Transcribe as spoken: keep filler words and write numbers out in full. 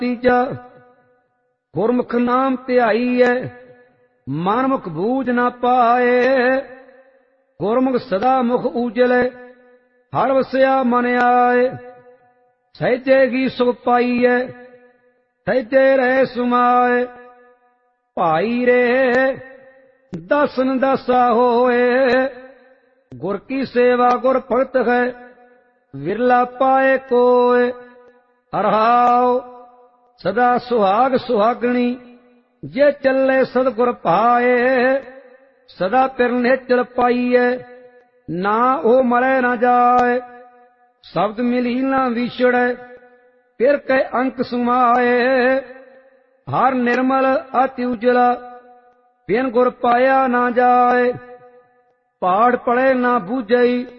ਤੀਜਾ ਗੁਰਮੁਖ ਨਾਮ ਧਿਆਈਐ ਮਨ ਮੁਖ ਬੂਝ ਨਾ ਪਾਏ। ਗੁਰਮੁਖ ਸਦਾ ਮੁਖ ਊਜਲੇ ਹਰ ਵਸਿਆ ਮਨ ਆਏ। ਸਹਿਜੇ ਕੀ ਸੁਖ ਪਾਈਐ ਸਹਿਜੇ ਰਹਿ ਸੁਮਾਏ। ਭਾਈ ਰੇ ਦਸਨ ਦਸਾ ਹੋਏ ਗੁਰ ਕੀ ਸੇਵਾ ਗੁਰ ਭਗਤ ਹੈ ਵਿਰਲਾ ਪਾਏ ਕੋਏ। ਹਰਿ ਸਦਾ ਸੁਹਾਗ ਸੁਹਾਗਣੀ ਜੇ ਚੱਲੇ ਸਤਿਗੁਰ ਭਾਏ। ਸਦਾ ਪਿਰ ਨਿਹਚਲ ਪਾਈਐ ਨਾ ਉਹ ਮਰੈ ਨਾ ਜਾਏ। ਸ਼ਬਦ ਮਿਲੀ ਨਾ ਵਿਛੜੈ ਫਿਰ ਕੈ ਅੰਕ ਸੁਮਾਏ। ਹਰ ਨਿਰਮਲ ਅਤਿ ਉਜਲਾ ਬਿਨ ਗੁਰ ਪਾਇਆ ਨਾ ਜਾਏ। ਪਾੜ ਪੜੇ ਨਾ ਬੂਝਈ